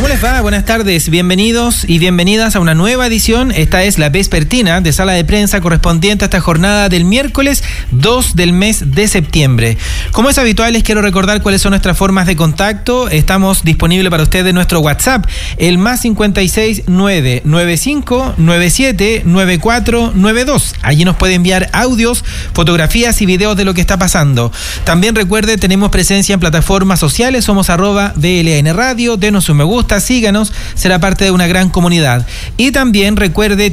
¿Cómo les va? Buenas tardes, bienvenidos y bienvenidas a una nueva edición. Esta es la vespertina de Sala de Prensa correspondiente a esta jornada del miércoles 2 del mes de septiembre. Como es habitual, les quiero recordar cuáles son nuestras formas de contacto. Estamos disponibles para ustedes en nuestro WhatsApp, el +56 995 97 94 92. Allí nos puede enviar audios, fotografías y videos de lo que está pasando. También recuerde, tenemos presencia en plataformas sociales, somos @VLN Radio, denos un me gusta, síganos, será parte de una gran comunidad. Y también recuerde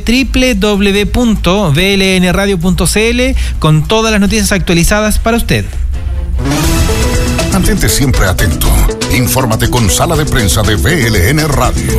www.vlnradio.cl con todas las noticias actualizadas para usted. Mantente siempre atento. Infórmate con Sala de Prensa de VLN Radio.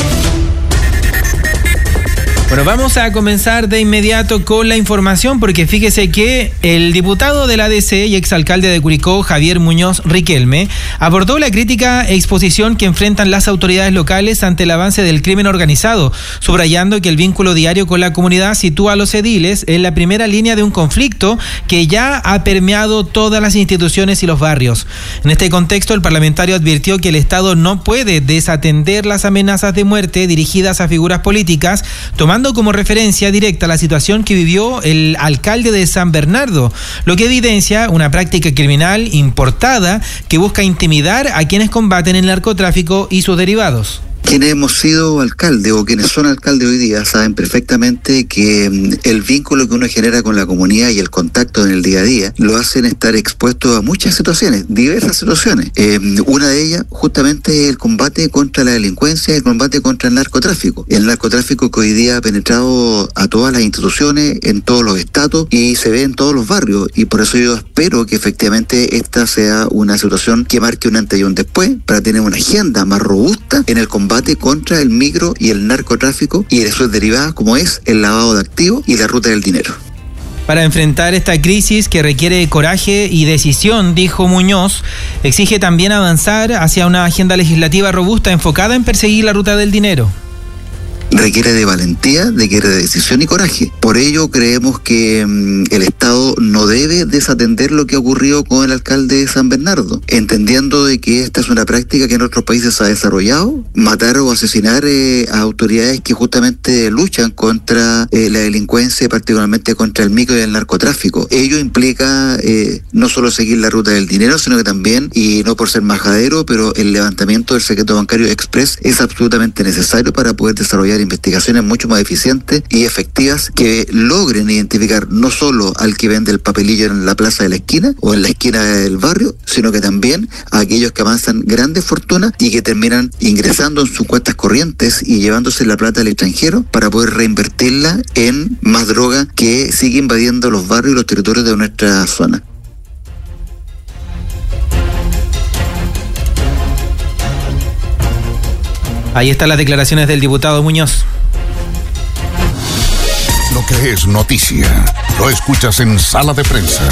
Bueno, vamos a comenzar de inmediato con la información porque fíjese que el diputado del ADC y exalcalde de Curicó, Javier Muñoz Riquelme, abordó la crítica exposición que enfrentan las autoridades locales ante el avance del crimen organizado, subrayando que el vínculo diario con la comunidad sitúa a los ediles en la primera línea de un conflicto que ya ha permeado todas las instituciones y los barrios. En este contexto, el parlamentario advirtió que el Estado no puede desatender las amenazas de muerte dirigidas a figuras políticas, tomando como referencia directa la situación que vivió el alcalde de San Bernardo, lo que evidencia una práctica criminal importada que busca intimidar a quienes combaten el narcotráfico y sus derivados. Quienes hemos sido alcalde o quienes son alcalde hoy día saben perfectamente que el vínculo que uno genera con la comunidad y el contacto en el día a día lo hacen estar expuestos a muchas situaciones, diversas situaciones. Una de ellas justamente el combate contra la delincuencia, el combate contra el narcotráfico. El narcotráfico que hoy día ha penetrado a todas las instituciones, en todos los estados y se ve en todos los barrios, y por eso yo espero que efectivamente esta sea una situación que marque un antes y un después para tener una agenda más robusta en el combate contra el micro y el narcotráfico y de sus derivadas como es el lavado de activos y la ruta del dinero. Para enfrentar esta crisis que requiere coraje y decisión, dijo Muñoz, exige también avanzar hacia una agenda legislativa robusta enfocada en perseguir la ruta del dinero. Requiere de valentía, requiere de decisión y coraje. Por ello creemos que el Estado no debe desatender lo que ha ocurrido con el alcalde de San Bernardo, entendiendo de que esta es una práctica que en otros países se ha desarrollado, matar o asesinar a autoridades que justamente luchan contra la delincuencia, particularmente contra el micro y el narcotráfico. Ello implica no solo seguir la ruta del dinero, sino que también, y no por ser majadero, pero el levantamiento del secreto bancario express es absolutamente necesario para poder desarrollar investigaciones mucho más eficientes y efectivas que logren identificar no solo al que vende el papelillo en la plaza de la esquina o en la esquina del barrio, sino que también a aquellos que avanzan grandes fortunas y que terminan ingresando en sus cuentas corrientes y llevándose la plata al extranjero para poder reinvertirla en más droga que sigue invadiendo los barrios y los territorios de nuestra zona. Ahí están las declaraciones del diputado Muñoz. Lo que es noticia, lo escuchas en Sala de Prensa.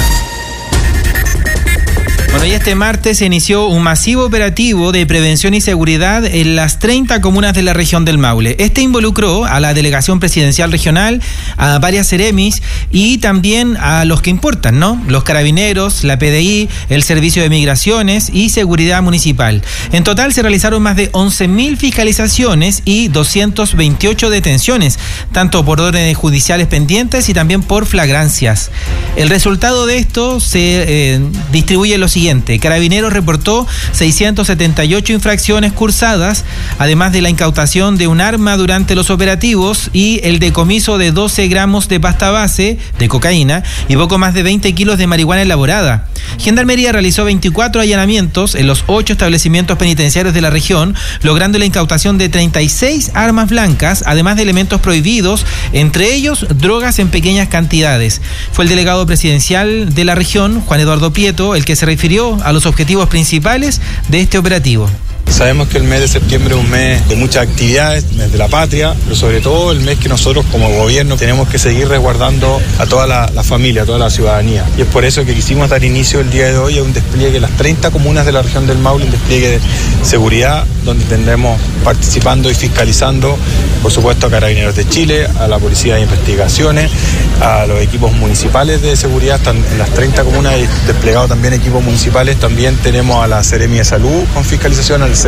Bueno, y este martes se inició un masivo operativo de prevención y seguridad en las 30 comunas de la región del Maule. Este involucró a la Delegación Presidencial Regional, a varias seremis y también a los que importan, ¿no? Los carabineros, la PDI, el Servicio de Migraciones y Seguridad Municipal. En total se realizaron más de 11.000 fiscalizaciones y 228 detenciones, tanto por órdenes judiciales pendientes y también por flagrancias. El resultado de esto se distribuye en los siguiente. Carabineros reportó 678 infracciones cursadas, además de la incautación de un arma durante los operativos y el decomiso de 12 gramos de pasta base de cocaína y poco más de 20 kilos de marihuana elaborada. Gendarmería realizó 24 allanamientos en los 8 establecimientos penitenciarios de la región, logrando la incautación de 36 armas blancas, además de elementos prohibidos, entre ellos drogas en pequeñas cantidades. Fue el delegado presidencial de la región, Juan Eduardo Prieto, el que se refirió a los objetivos principales de este operativo. Sabemos que el mes de septiembre es un mes de muchas actividades, mes de la patria, pero sobre todo el mes que nosotros como gobierno tenemos que seguir resguardando a toda la familia, a toda la ciudadanía. Y es por eso que quisimos dar inicio el día de hoy a un despliegue de las 30 comunas de la región del Maule, un despliegue de seguridad donde tendremos participando y fiscalizando, por supuesto, a Carabineros de Chile, a la Policía de Investigaciones, a los equipos municipales de seguridad. Están en las 30 comunas desplegados también equipos municipales. También tenemos a la Seremi de Salud con fiscalización, al